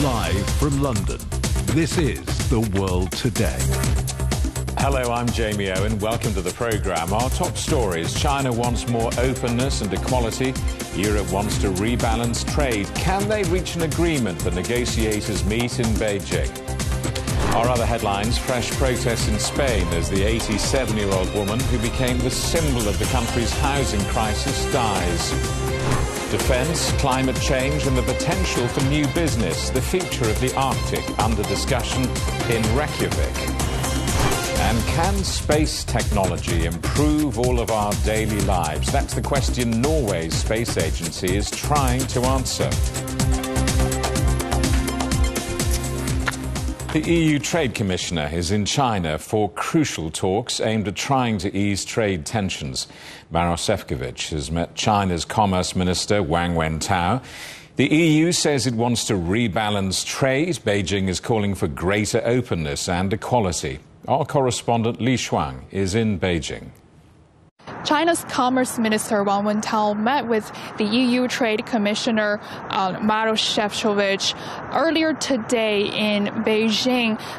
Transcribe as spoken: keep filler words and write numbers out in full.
Live from London, this is The World Today. Hello, I'm Jamie Owen. Welcome to the programme. Our top stories: China wants more openness and equality. Europe wants to rebalance trade. Can they reach an agreement? The negotiators meet in Beijing. Our other headlines: fresh protests in Spain as the eighty-seven-year-old woman who became the symbol of the country's housing crisis dies. Defence, climate change and the potential for new business. The future of the Arctic under discussion in Reykjavik. And can space technology improve all of our daily lives? That's the question Norway's space agency is trying to answer. The E U Trade Commissioner is in China for crucial talks aimed at trying to ease trade tensions. Maroš Šefčovič has met China's Commerce Minister Wang Wentao. The E U says it wants to rebalance trade. Beijing is calling for greater openness and equality. Our correspondent Li Shuang is in Beijing. China's Commerce Minister Wang Wentao met with the E U Trade Commissioner uh, Maroš Šefčovič earlier today in Beijing.